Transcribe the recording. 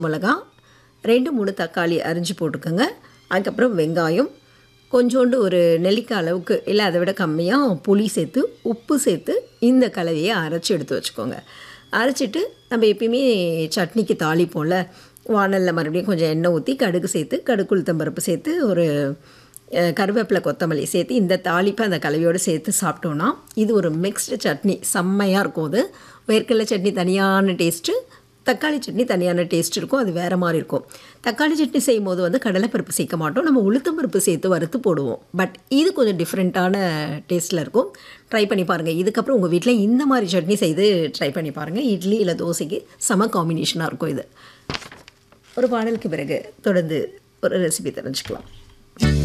மிளகா, 2, 3 தக்காளி அரிஞ்சு போட்டுக்கோங்க. அதுக்கப்புறம் வெங்காயம், கொஞ்சோண்டு ஒரு நெல்லிக்காய் அளவுக்கு இல்லை அதை விட கம்மியாக புளி சேர்த்து, உப்பு சேர்த்து இந்த கலவையை அரைச்சி எடுத்து வச்சுக்கோங்க. அரைச்சிட்டு நம்ம எப்பயுமே சட்னிக்கு தாளிப்போம்ல, வாணலில் மறுபடியும் கொஞ்சம் எண்ணெய் ஊற்றி கடுகு சேர்த்து, கடுகு உளுத்தம்பருப்பு சேர்த்து, ஒரு கருவேப்பிலை கொத்தமல்லி சேர்த்து இந்த தாளிப்பை அந்த கலவையோடு சேர்த்து சாப்பிட்டோன்னா இது ஒரு மிக்ஸ்டு சட்னி, செம்மையாக இருக்கும். அது வேர்க்கடலை சட்னி தனியான டேஸ்ட்டு, தக்காளி சட்னி தனியான டேஸ்ட் இருக்கும். அது வேறு மாதிரி இருக்கும். தக்காளி சட்னி செய்யும் போது வந்து கடலைப்பருப்பு சேர்க்க மாட்டோம், நம்ம உளுத்தம்பருப்பு சேர்த்து வறுத்து போடுவோம். பட் இது கொஞ்சம் டிஃப்ரெண்ட்டான டேஸ்ட்டில் இருக்கும். ட்ரை பண்ணி பாருங்கள். இதுக்கப்புறம் உங்கள் வீட்டில் இந்த மாதிரி சட்னி செய்து ட்ரை பண்ணி பாருங்கள். இட்லி இல்லை தோசைக்கு செம காம்பினேஷனாக இருக்கும் இது. ஒரு பாடலுக்கு பிறகு தொடர்ந்து ஒரு ரெசிபி தெரிஞ்சுக்கலாம்.